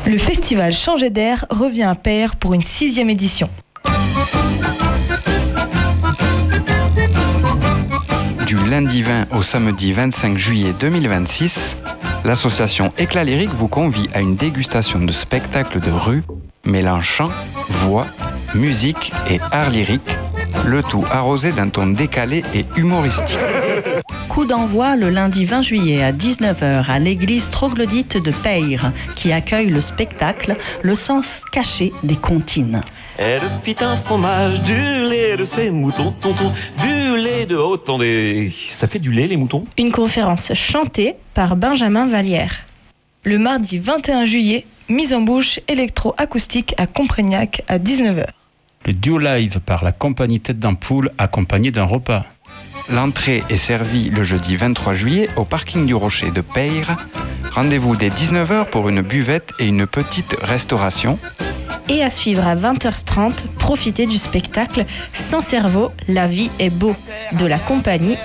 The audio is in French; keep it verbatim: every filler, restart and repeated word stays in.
Le festival Changer d'air revient à Payre pour une sixième édition. Du lundi vingt au samedi vingt-cinq juillet deux mille vingt-six, l'association Éclat Lyrique vous convie à une dégustation de spectacles de rue mêlant chant, voix, musique et art lyrique, le tout arrosé d'un ton décalé et humoristique. Coup d'envoi le lundi vingt juillet à dix-neuf heures à l'église troglodyte de Payre, qui accueille le spectacle Le sens caché des comptines. Elle fit un fromage, du lait de ses moutons, tonton, du lait de autant des... Ça fait du lait, les moutons ? Une conférence chantée par Benjamin Vallière. Le mardi vingt et un juillet, mise en bouche électro-acoustique à Comprignac à dix-neuf heures. Le duo live par la compagnie Tête d'Ampoule accompagné d'un repas. L'entrée est servie le jeudi vingt-trois juillet au parking du Rocher de Payre. Rendez-vous dès dix-neuf heures pour une buvette et une petite restauration. Et à suivre à vingt heures trente, profitez du spectacle Sans cerveau, la vie est beau de la compagnie